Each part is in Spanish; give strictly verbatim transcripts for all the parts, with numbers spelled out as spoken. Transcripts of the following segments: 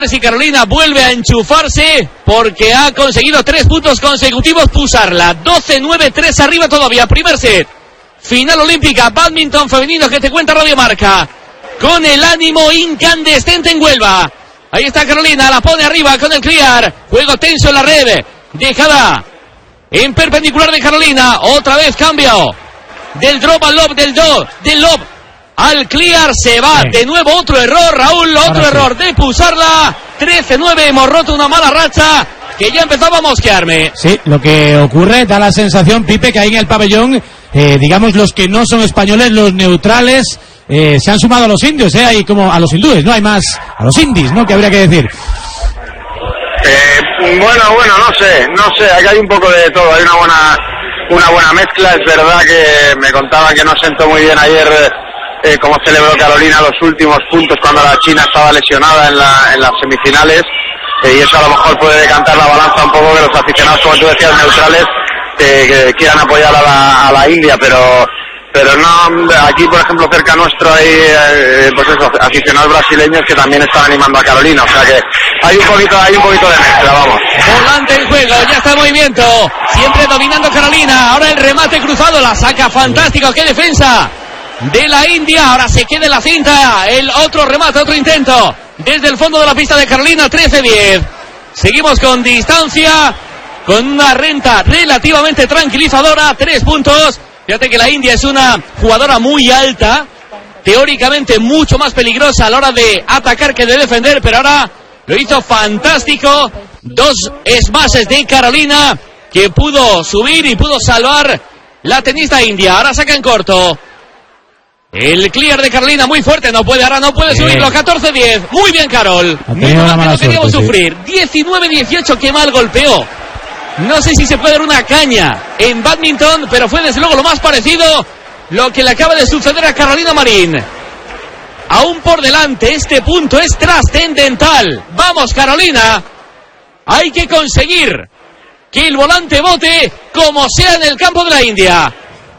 Y Carolina vuelve a enchufarse porque ha conseguido tres puntos consecutivos Pusarla. doce nueve, tres arriba todavía. Primer set. Final olímpica, bádminton femenino que te cuenta Radio Marca. Con el ánimo incandescente en Huelva. Ahí está Carolina, la pone arriba con el clear. Juego tenso en la red. Dejada en perpendicular de Carolina. Otra vez cambio. Del drop al lob, del do, del lob al clear, se va de nuevo otro error, Raúl, otro error de Pusarla. Trece nueve, hemos roto una mala racha que ya empezaba a mosquearme. Sí, lo que ocurre, da la sensación, Pipe, que ahí en el pabellón, eh, digamos, los que no son españoles, los neutrales, eh, se han sumado a los indios, eh, ahí como a los hindúes, no hay más, a los indies, ¿no? Que habría que decir. Eh, bueno, bueno, no sé, no sé, aquí hay un poco de todo, hay una buena, una buena mezcla. Es verdad que me contaban que no sentó muy bien ayer eh, cómo celebró Carolina los últimos puntos cuando la China estaba lesionada en, la, en las semifinales, eh, y eso a lo mejor puede decantar la balanza un poco, que los aficionados, como tú decías, neutrales, eh, que quieran apoyar a la, a la India, pero pero no, aquí por ejemplo cerca nuestro hay eh, pues eso, aficionados brasileños que también están animando a Carolina, o sea que hay un poquito, hay un poquito de mezcla, vamos. Volante en juego, ya está en movimiento, siempre dominando Carolina, ahora el remate cruzado, la saca fantástico, qué defensa de la India, ahora se queda en la cinta, el otro remate, otro intento, desde el fondo de la pista de Carolina, trece diez, seguimos con distancia, con una renta relativamente tranquilizadora, tres puntos. Fíjate que la India es una jugadora muy alta, teóricamente mucho más peligrosa a la hora de atacar que de defender, pero ahora lo hizo fantástico. Dos smashes de Carolina que pudo subir y pudo salvar la tenista india. Ahora saca en corto. El clear de Carolina muy fuerte, no puede, ahora no puede subirlo. catorce diez, muy bien Carol. Muy mal que no queríamos sufrir. diecinueve dieciocho, qué mal golpeó. No sé si se puede dar una caña en bádminton, pero fue desde luego lo más parecido lo que le acaba de suceder a Carolina Marín. Aún por delante, este punto es trascendental. Vamos Carolina, hay que conseguir que el volante bote como sea en el campo de la India.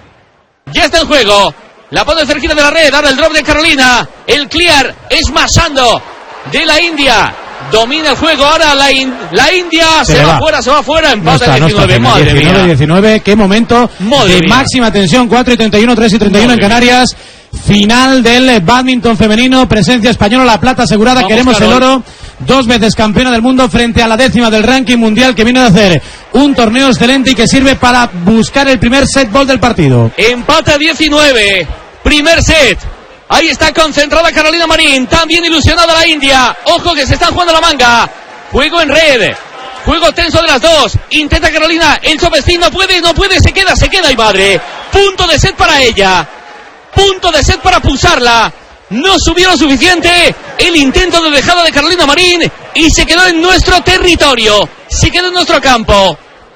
Ya está en juego, la pone cerquita de la red, ahora el drop de Carolina, el clear es masando de la India. Domina el juego ahora la, in, la India, se, se va fuera, se va fuera, empate no diecinueve, no madre diecinueve, mía. diecinueve, qué momento madre de mía. Máxima tensión, cuatro y treinta y uno, tres y treinta y uno madre en Canarias, mía. Final del bádminton femenino, presencia española, la plata asegurada. Vamos, queremos Carol. El oro, dos veces campeona del mundo frente a la décima del ranking mundial, que viene de hacer un torneo excelente y que sirve para buscar el primer set ball del partido. Empate a diecinueve, primer set. Ahí está concentrada Carolina Marín, también ilusionada la India. Ojo que se están jugando la manga. Juego en red, juego tenso de las dos. Intenta Carolina, el chopestín no puede, no puede, se queda, se queda y madre. Punto de set para ella. Punto de set para Pusarla. No subieron suficiente el intento de dejada de Carolina Marín y se quedó en nuestro territorio. Se quedó en nuestro campo.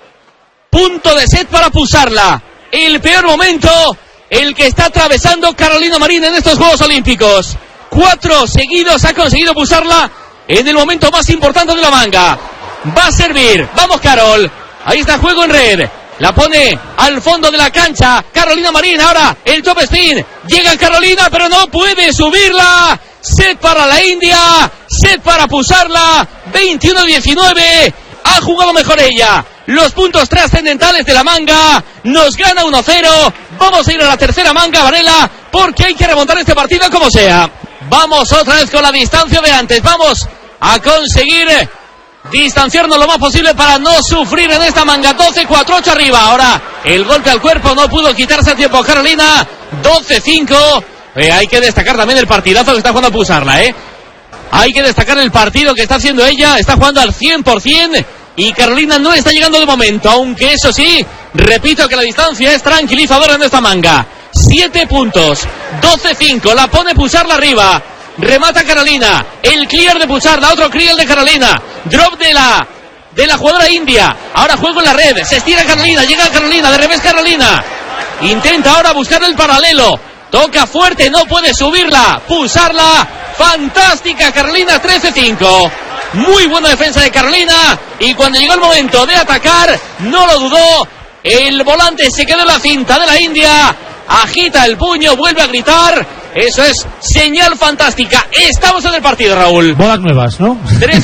Punto de set para Pusarla. El peor momento el que está atravesando Carolina Marín en estos Juegos Olímpicos. Cuatro seguidos ha conseguido Pusarla en el momento más importante de la manga. Va a servir, vamos Carol. Ahí está juego en red. La pone al fondo de la cancha Carolina Marín, ahora el top spin. Llega Carolina pero no puede subirla. Set para la India, set para Pusarla. veintiuno diecinueve, ha jugado mejor ella. Los puntos trascendentales de la manga, nos gana uno cero, vamos a ir a la tercera manga, Varela, porque hay que remontar este partido como sea. Vamos otra vez con la distancia de antes, vamos a conseguir distanciarnos lo más posible para no sufrir en esta manga. Doce cuatro, ocho arriba, ahora el golpe al cuerpo no pudo quitarse a tiempo Carolina. Doce cinco, eh, hay que destacar también el partidazo que está jugando a Pusarla, eh. Hay que destacar el partido que está haciendo ella, está jugando al cien por ciento. Y Carolina no está llegando de momento, aunque eso sí, repito que la distancia es tranquilizadora en esta manga. Siete puntos, doce cinco, la pone Pusarla arriba. Remata Carolina, el clear de Pusarla, otro clear de Carolina. Drop de la, de la jugadora india. Ahora juego en la red, se estira Carolina, llega Carolina, de revés Carolina. Intenta ahora buscar el paralelo. Toca fuerte, no puede subirla. Pusarla, fantástica Carolina, trece cinco. Muy buena defensa de Carolina. Y cuando llegó el momento de atacar, no lo dudó. El volante se quedó en la cinta de la India. Agita el puño, vuelve a gritar. Eso es señal fantástica. Estamos en el partido, Raúl. Bolas nuevas, ¿no? Tres